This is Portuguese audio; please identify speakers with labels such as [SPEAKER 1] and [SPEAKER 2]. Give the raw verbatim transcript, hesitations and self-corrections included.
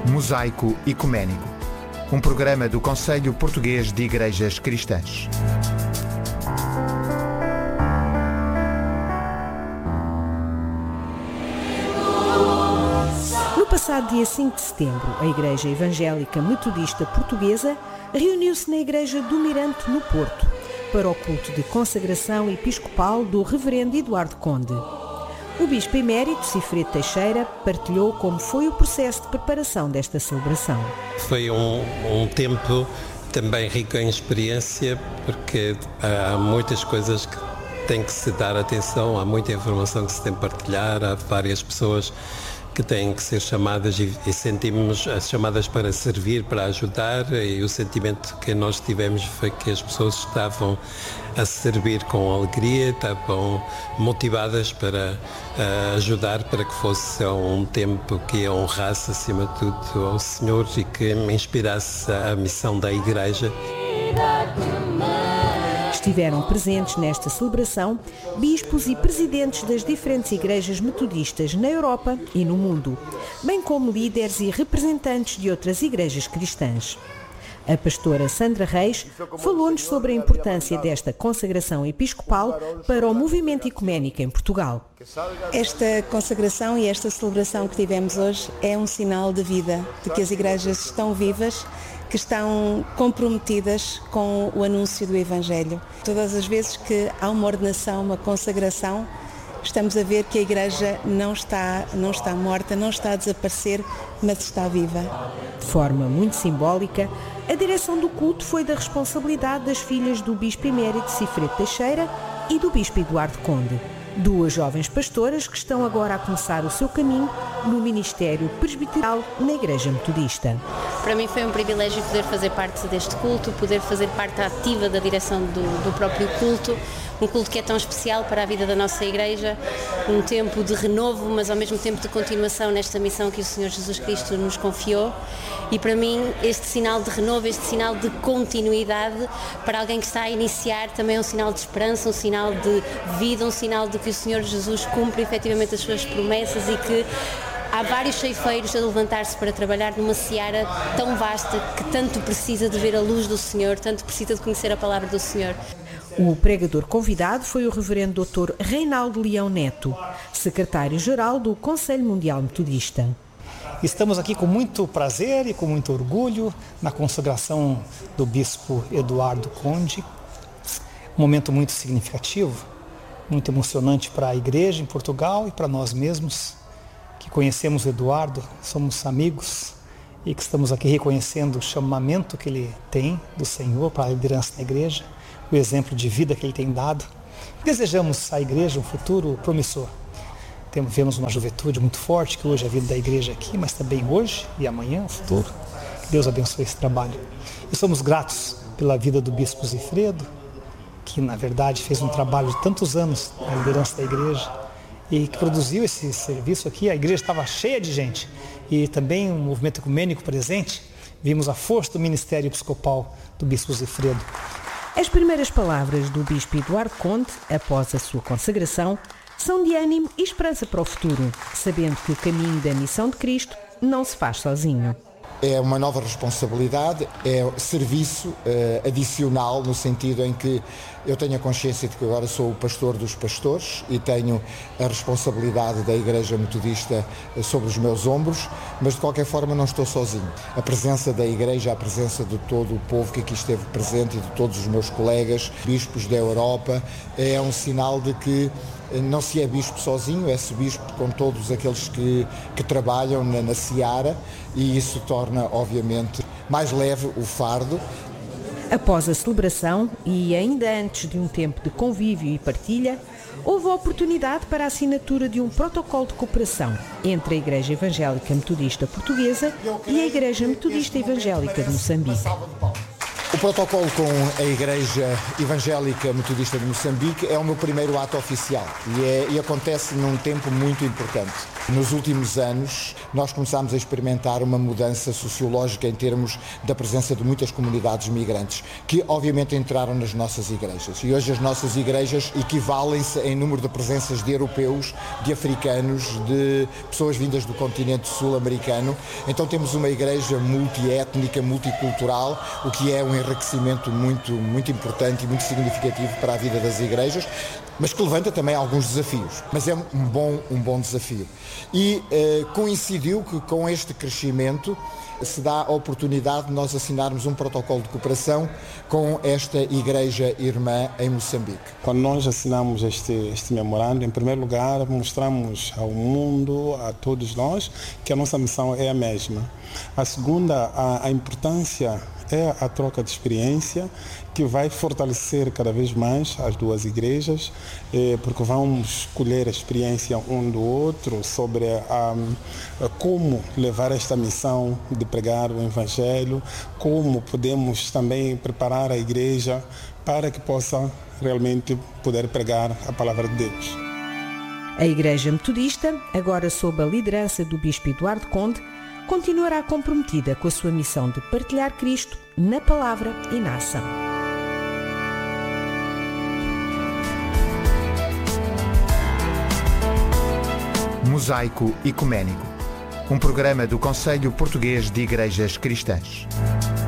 [SPEAKER 1] Mosaico Ecuménico, um programa do Conselho Português de Igrejas Cristãs.
[SPEAKER 2] No passado dia cinco de setembro, a Igreja Evangélica Metodista Portuguesa reuniu-se na Igreja do Mirante, no Porto, para o culto de consagração episcopal do Reverendo Eduardo Conde. O Bispo Emérito Cifredo Teixeira partilhou como foi o processo de preparação desta celebração.
[SPEAKER 3] Foi um, um tempo também rico em experiência, porque há muitas coisas que tem que se dar atenção, há muita informação que se tem que partilhar, há várias pessoas que têm que ser chamadas e, e sentimos as chamadas para servir, para ajudar, e o sentimento que nós tivemos foi que as pessoas estavam a servir com alegria, estavam motivadas para uh, ajudar, para que fosse um tempo que honrasse acima de tudo ao Senhor e que me inspirasse a missão da Igreja.
[SPEAKER 2] Estiveram presentes nesta celebração bispos e presidentes das diferentes igrejas metodistas na Europa e no mundo, bem como líderes e representantes de outras igrejas cristãs. A pastora Sandra Reis falou-nos sobre a importância desta consagração episcopal para o movimento ecuménico em Portugal.
[SPEAKER 4] Esta consagração e esta celebração que tivemos hoje é um sinal de vida, de que as igrejas estão vivas, que estão comprometidas com o anúncio do Evangelho. Todas as vezes que há uma ordenação, uma consagração, estamos a ver que a Igreja não está, não está morta, não está a desaparecer, mas está viva.
[SPEAKER 2] De forma muito simbólica, a direção do culto foi da responsabilidade das filhas do Bispo Emérito Cifredo Teixeira e do Bispo Eduardo Conde, duas jovens pastoras que estão agora a começar o seu caminho no ministério presbiteral na Igreja Metodista.
[SPEAKER 5] Para mim foi um privilégio poder fazer parte deste culto, poder fazer parte ativa da direção do, do próprio culto, um culto que é tão especial para a vida da nossa Igreja, um tempo de renovo, mas ao mesmo tempo de continuação nesta missão que o Senhor Jesus Cristo nos confiou. E para mim este sinal de renovo, este sinal de continuidade, para alguém que está a iniciar, também é um sinal de esperança, um sinal de vida, um sinal de que o Senhor Jesus cumpre efetivamente as suas promessas e que há vários ceifeiros a levantar-se para trabalhar numa seara tão vasta que tanto precisa de ver a luz do Senhor, tanto precisa de conhecer a palavra do Senhor.
[SPEAKER 2] O pregador convidado foi o reverendo doutor Reinaldo Leão Neto, secretário-geral do Conselho Mundial Metodista.
[SPEAKER 6] Estamos aqui com muito prazer e com muito orgulho na consagração do bispo Eduardo Conde, um momento muito significativo, muito emocionante para a igreja em Portugal e para nós mesmos, que conhecemos o Eduardo, somos amigos e que estamos aqui reconhecendo o chamamento que ele tem do Senhor para a liderança da igreja, o exemplo de vida que ele tem dado. Desejamos à igreja um futuro promissor. Vemos uma juventude muito forte, que hoje é a vida da igreja aqui, mas também hoje e amanhã, o futuro. Que Deus abençoe esse trabalho. E somos gratos pela vida do bispo Cifredo, que na verdade fez um trabalho de tantos anos na liderança da igreja e que produziu esse serviço aqui. A igreja estava cheia de gente e também um movimento ecumênico presente. Vimos a força do ministério episcopal do bispo Cifredo.
[SPEAKER 2] As primeiras palavras do bispo Eduardo Conde, após a sua consagração, são de ânimo e esperança para o futuro, sabendo que o caminho da missão de Cristo não se faz sozinho.
[SPEAKER 7] É uma nova responsabilidade, é serviço eh, adicional, no sentido em que eu tenho a consciência de que agora sou o pastor dos pastores e tenho a responsabilidade da Igreja Metodista sobre os meus ombros, mas de qualquer forma não estou sozinho. A presença da Igreja, a presença de todo o povo que aqui esteve presente e de todos os meus colegas, bispos da Europa, é um sinal de que não se é bispo sozinho, é-se bispo com todos aqueles que, que trabalham na, na seara, e isso torna, obviamente, mais leve o fardo.
[SPEAKER 2] Após a celebração e ainda antes de um tempo de convívio e partilha, houve a oportunidade para a assinatura de um protocolo de cooperação entre a Igreja Evangélica Metodista Portuguesa e a Igreja Metodista Evangélica de Moçambique.
[SPEAKER 7] O protocolo com a Igreja Evangélica Metodista de Moçambique é o meu primeiro ato oficial e, é, e acontece num tempo muito importante. Nos últimos anos, nós começámos a experimentar uma mudança sociológica em termos da presença de muitas comunidades migrantes, que obviamente entraram nas nossas igrejas. E hoje as nossas igrejas equivalem-se em número de presenças de europeus, de africanos, de pessoas vindas do continente sul-americano. Então temos uma igreja multiétnica, multicultural, o que é um enriquecimento muito, muito importante e muito significativo para a vida das igrejas, mas que levanta também alguns desafios. Mas é um bom, um bom desafio. E eh, coincidiu que com este crescimento se dá a oportunidade de nós assinarmos um protocolo de cooperação com esta Igreja Irmã em Moçambique.
[SPEAKER 8] Quando nós assinamos este, este memorando, em primeiro lugar, mostramos ao mundo, a todos nós, que a nossa missão é a mesma. A segunda, a, a importância é a troca de experiência, que vai fortalecer cada vez mais as duas igrejas, eh, porque vamos colher a experiência um do outro sobre a, a, como levar esta missão de pregar o Evangelho, como podemos também preparar a igreja para que possa realmente poder pregar a palavra de Deus.
[SPEAKER 2] A Igreja Metodista, agora sob a liderança do Bispo Eduardo Conde, continuará comprometida com a sua missão de partilhar Cristo na palavra e na ação.
[SPEAKER 1] Mosaico Ecuménico, um programa do Conselho Português de Igrejas Cristãs.